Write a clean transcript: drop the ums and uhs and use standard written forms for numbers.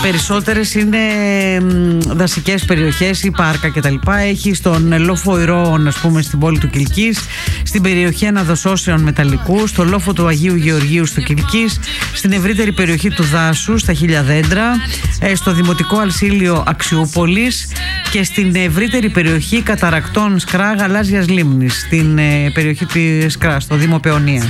Περισσότερες είναι δασικές περιοχές ή πάρκα κτλ. Έχει στον λόφο Ηρώων, ας πούμε, στην πόλη του Κιλκής, στην περιοχή Αναδοσώσεων Μεταλλικού, στο λόφο του Αγίου Γεωργίου στο Κιλκής, στην ευρύτερη περιοχή του δάσου, στα Χίλια Δέντρα, στο δημοτικό Αλσίλιο Αξιούπολης και στην ευρύτερη περιοχή Καταρακτών Σκρά Γαλάζιας Λίμνης, στην περιοχή της Σκρά, στο Δήμο Παιωνίας.